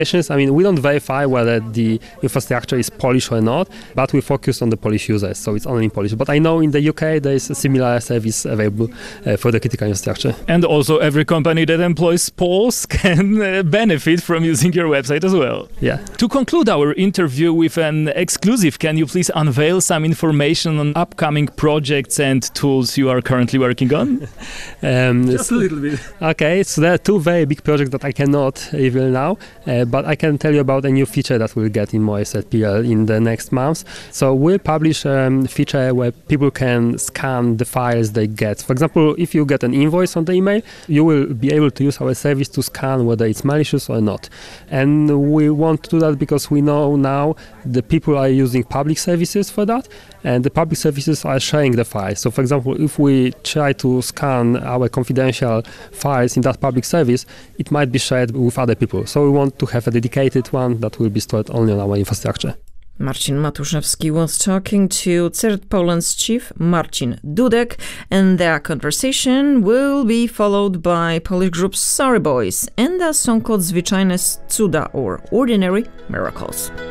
I mean, we don't verify whether the infrastructure is Polish or not, but we focus on the Polish users, so it's only in Polish. But I know in the UK there is a similar service available for the critical infrastructure. And also every company that employs Poles can benefit from using your website as well. Yeah. To conclude our interview with an exclusive, can you please unveil some information on upcoming projects and tools you are currently working on? Just a little bit. Okay, so there are two very big projects that I cannot reveal now. But I can tell you about a new feature that we'll get in MySRPL in the next months. So we'll publish a feature where people can scan the files they get. For example, if you get an invoice on the email, you will be able to use our service to scan whether it's malicious or not. And we want to do that because we know now the people are using public services for that, and the public services are sharing the files. So for example, if we try to scan our confidential files in that public service, it might be shared with other people. So we want to have a dedicated one that will be stored only on our infrastructure. Marcin Matuszewski was talking to CERT Poland's chief, Marcin Dudek, and their conversation will be followed by Polish group Sorry Boys and a song called Zwyczajne Cuda or Ordinary Miracles.